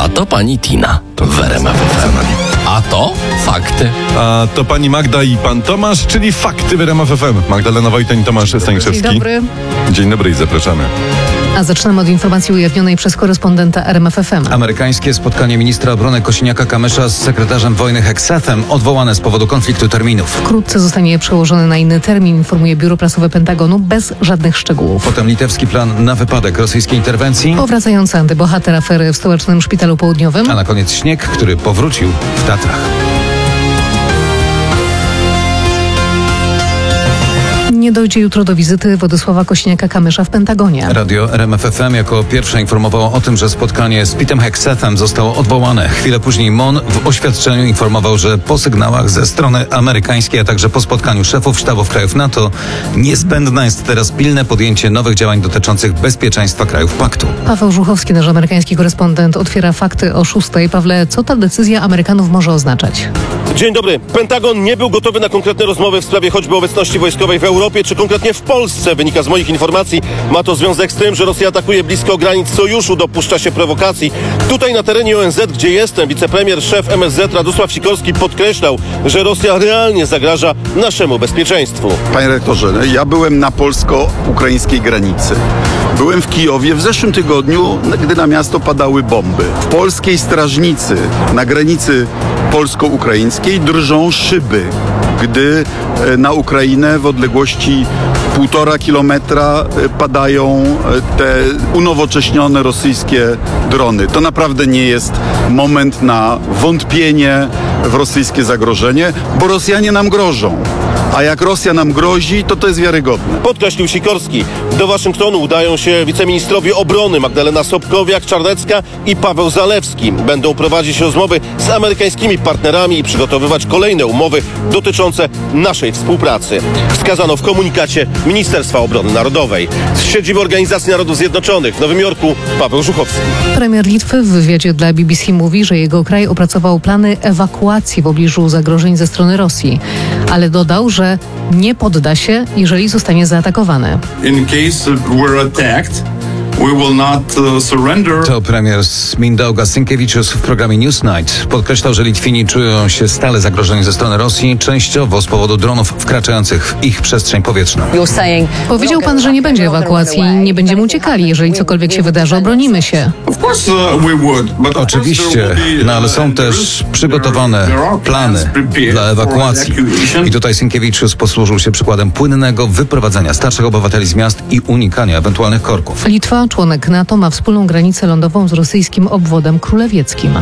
A to pani Tina w RMF FM. A to fakty. A to pani Magda i pan Tomasz, czyli fakty w RMF FM. Magdalena Wojteń, Tomasz Stańczewski. Dzień dobry. Dzień dobry i zapraszamy. A zaczynamy od informacji ujawnionej przez korespondenta RMF FM. Amerykańskie spotkanie ministra obrony Kosiniaka-Kamysza z sekretarzem wojny Hexethem odwołane z powodu konfliktu terminów. Wkrótce zostanie przełożony na inny termin, informuje biuro prasowe Pentagonu bez żadnych szczegółów. Potem litewski plan na wypadek rosyjskiej interwencji. Powracający antybohater afery w stołecznym szpitalu południowym. A na koniec śnieg, który powrócił w Tatrach. Nie dojdzie jutro do wizyty Władysława Kosiniaka-Kamysza w Pentagonie. Radio RMF FM jako pierwsze informowało o tym, że spotkanie z Petem Hexethem zostało odwołane. Chwilę później MON w oświadczeniu informował, że po sygnałach ze strony amerykańskiej, a także po spotkaniu szefów sztabów krajów NATO niezbędne jest teraz pilne podjęcie nowych działań dotyczących bezpieczeństwa krajów paktu. Paweł Żuchowski, nasz amerykański korespondent, otwiera fakty o 6:00. Pawle, co ta decyzja Amerykanów może oznaczać? Dzień dobry. Pentagon nie był gotowy na konkretne rozmowy w sprawie choćby obecności wojskowej w Europie, czy konkretnie w Polsce. Wynika z moich informacji. Ma to związek z tym, że Rosja atakuje blisko granic sojuszu, dopuszcza się prowokacji. Tutaj na terenie ONZ, gdzie jestem, wicepremier, szef MSZ Radosław Sikorski podkreślał, że Rosja realnie zagraża naszemu bezpieczeństwu. Panie rektorze, ja byłem na polsko-ukraińskiej granicy. Byłem w Kijowie w zeszłym tygodniu, gdy na miasto padały bomby. W polskiej strażnicy na granicy polsko-ukraińskiej drżą szyby, gdy na Ukrainę w odległości 1,5 kilometra padają te unowocześnione rosyjskie drony. To naprawdę nie jest moment na wątpienie w rosyjskie zagrożenie, bo Rosjanie nam grożą. A jak Rosja nam grozi, to jest wiarygodne. Podkreślił Sikorski. Do Waszyngtonu udają się wiceministrowie obrony Magdalena Sobkowiak-Czarnecka i Paweł Zalewski. Będą prowadzić rozmowy z amerykańskimi partnerami i przygotowywać kolejne umowy dotyczące naszej współpracy. Wskazano w komunikacie Ministerstwa Obrony Narodowej. Z siedziby Organizacji Narodów Zjednoczonych w Nowym Jorku Paweł Żuchowski. Premier Litwy w wywiadzie dla BBC mówi, że jego kraj opracował plany ewakuacji w pobliżu zagrożeń ze strony Rosji, ale dodał, że nie podda się, jeżeli zostanie zaatakowany. In case we're attacked, we will not surrender. To premier Mindaugas Sinkevičius w programie Newsnight podkreślał, że Litwini czują się stale zagrożeni ze strony Rosji, częściowo z powodu dronów wkraczających w ich przestrzeń powietrzną. Powiedział pan, że nie będzie ewakuacji, nie będziemy uciekali. Jeżeli cokolwiek się wydarzy, obronimy się. Of course we would, but Oczywiście, no ale są też przygotowane plany dla ewakuacji. I tutaj Sinkevičius posłużył się przykładem płynnego wyprowadzenia starszych obywateli z miast i unikania ewentualnych korków. Litwa, członek NATO, ma wspólną granicę lądową z rosyjskim obwodem królewieckim.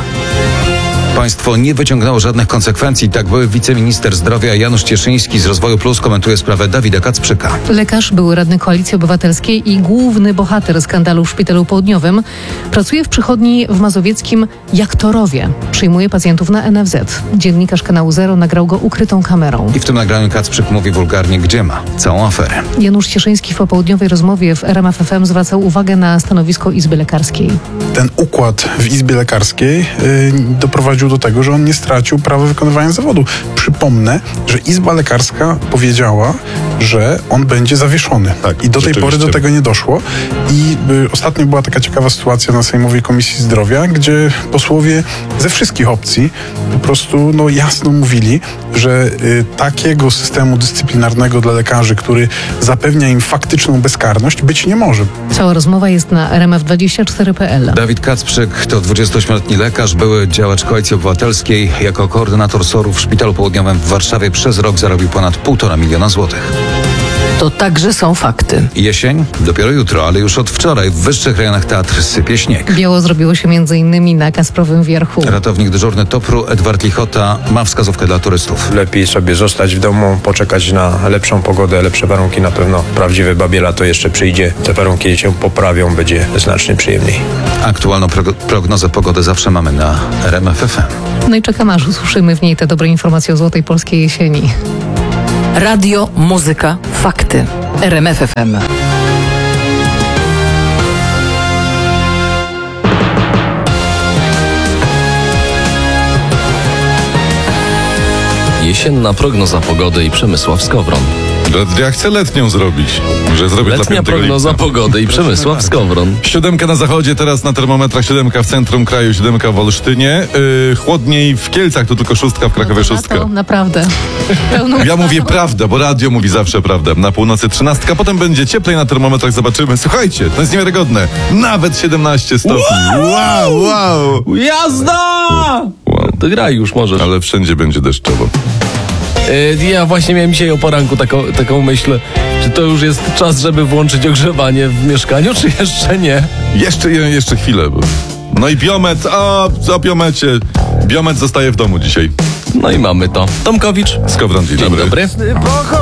Państwo nie wyciągnęło żadnych konsekwencji. Tak były wiceminister zdrowia Janusz Cieszyński z Rozwoju Plus komentuje sprawę Dawida Kacprzyka. Lekarz, były radny Koalicji Obywatelskiej i główny bohater skandalu w Szpitalu Południowym, pracuje w przychodni w mazowieckim Jaktorowie. Przyjmuje pacjentów na NFZ. Dziennikarz Kanału Zero nagrał go ukrytą kamerą. I w tym nagraniu Kacprzyk mówi wulgarnie, gdzie ma całą aferę. Janusz Cieszyński w popołudniowej rozmowie w RMF FM zwracał uwagę na stanowisko Izby Lekarskiej. Ten układ w Izbie Lekarskiej doprowadził do tego, że on nie stracił prawa wykonywania zawodu. Przypomnę, że Izba Lekarska powiedziała, że on będzie zawieszony. Tak, I do tej pory do tego nie doszło. I ostatnio była taka ciekawa sytuacja na Sejmowej Komisji Zdrowia, gdzie posłowie ze wszystkich opcji po prostu jasno mówili, że takiego systemu dyscyplinarnego dla lekarzy, który zapewnia im faktyczną bezkarność, być nie może. Cała rozmowa jest na rmf24.pl. Dawid Kacprzyk to 28-letni lekarz, były działacz Koalicji Obywatelskiej. Jako koordynator SOR-u w Szpitalu Południowym w Warszawie przez rok zarobił ponad 1,5 miliona złotych. To także są fakty. Jesień? Dopiero jutro, ale już od wczoraj w wyższych rejonach Tatr sypie śnieg. Biało zrobiło się m.in. na Kasprowym Wierchu. Ratownik dyżurny TOPR-u Edward Lichota ma wskazówkę dla turystów. Lepiej sobie zostać w domu, poczekać na lepszą pogodę, lepsze warunki. Na pewno prawdziwe babie lato jeszcze przyjdzie. Te warunki się poprawią, będzie znacznie przyjemniej. Aktualną prognozę pogody zawsze mamy na RMF FM. No i czekam, aż usłyszymy w niej te dobre informacje o złotej polskiej jesieni. Radio, muzyka, fakty. RMF FM. Jesienna prognoza pogody i Przemysław Skowron. Ja chcę letnią zrobić. Że zrobię dla Letnia 5 prognoza lipca. pogody i Przemysław Skowron. 7 na zachodzie, teraz na termometrach 7 w centrum kraju, 7 w Olsztynie. Chłodniej w Kielcach, to tylko 6 w Krakowie, 6. To naprawdę. Pełną Ja mówię prawdę, bo radio mówi zawsze prawdę. Na północy 13, potem będzie cieplej na termometrach, zobaczymy. Słuchajcie, to jest niewiarygodne. Nawet 17 stopni. Wow! Jazda! Wow. To graj już możesz. Ale wszędzie będzie deszczowo. Ja właśnie miałem dzisiaj o poranku taką myśl, czy to już jest czas, żeby włączyć ogrzewanie w mieszkaniu, czy jeszcze nie? Jeszcze chwilę. No i Biomet, o Biomecie. Biomet zostaje w domu dzisiaj. No i mamy to. Tomkowicz. Skowron, dzień Dzień dobry. dobry.